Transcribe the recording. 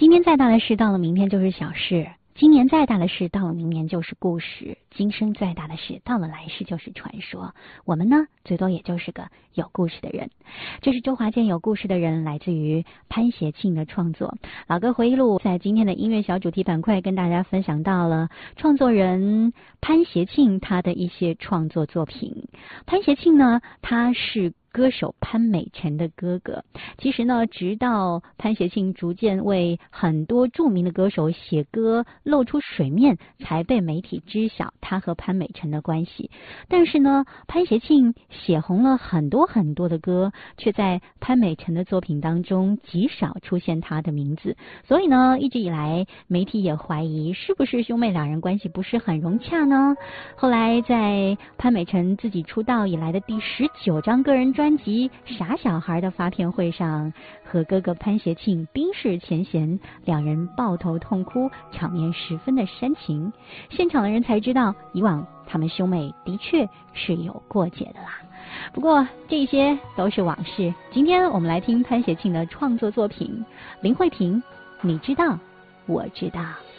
今天再大的事，到了明天就是小事；今年再大的事，到了明年就是故事；今生再大的事，到了来世就是传说。我们呢，最多也就是个有故事的人。这是周华健有故事的人，来自于潘协庆的创作。老歌回忆录在今天的音乐小主题板块跟大家分享到了创作人潘协庆他的一些创作作品。潘协庆呢，他是歌手潘美辰的哥哥。其实呢，直到潘协庆逐渐为很多著名的歌手写歌露出水面，才被媒体知晓他和潘美辰的关系。但是呢，潘协庆写红了很多很多的歌，却在潘美辰的作品当中极少出现他的名字。所以呢，一直以来媒体也怀疑是不是兄妹两人关系不是很融洽呢？后来在潘美辰自己出道以来的第19张个人专辑《傻小孩》的发片会上，和哥哥潘协庆冰释前嫌，两人抱头痛哭，场面十分的煽情。现场的人才知道，以往他们兄妹的确是有过节的啦。不过这些都是往事。今天我们来听潘协庆的创作作品《林慧萍》，你知道，我知道。